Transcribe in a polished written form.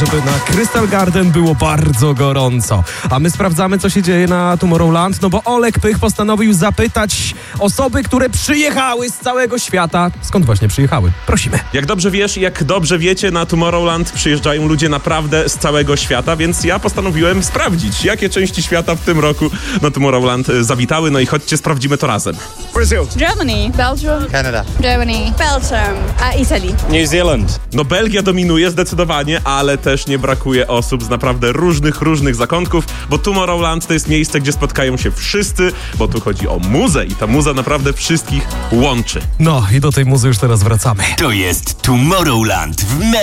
żeby na Crystal Garden było bardzo gorąco. A my sprawdzamy, co się dzieje na Tomorrowland, no bo Oleg Pych postanowił zapytać osoby, które przyjechały z całego świata, skąd właśnie przyjechały. Prosimy. Jak dobrze wiesz i jak dobrze wiecie, na Tomorrowland przyjeżdżają ludzie naprawdę z całego świata, więc ja postanowiłem sprawdzić, jakie części świata w tym roku na Tomorrowland zawitały. No i chodźcie, sprawdzimy to razem. Brazil, Germany, Belgium, Canada, Germany, Belgium, Italy. New Zealand. No Belgia dominuje zdecydowanie, ale też nie brakuje osób z naprawdę różnych zakątków, bo Tomorrowland to jest miejsce, gdzie spotkają się wszyscy, bo tu chodzi o muzę i ta muza naprawdę wszystkich łączy. No i do tej muzy już teraz wracamy. To jest Tomorrowland w